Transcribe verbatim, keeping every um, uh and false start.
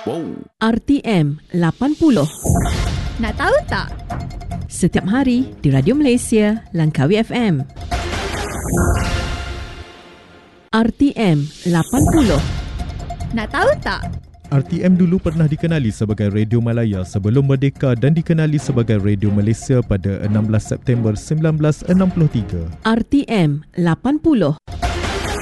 Wow. R T M lapan puluh. Nak tahu tak? Setiap hari di Radio Malaysia, Langkawi F M. R T M lapan puluh. Nak tahu tak? R T M dulu pernah dikenali sebagai Radio Malaya sebelum merdeka dan dikenali sebagai Radio Malaysia pada enam belas September seribu sembilan ratus enam puluh tiga. R T M lapan puluh.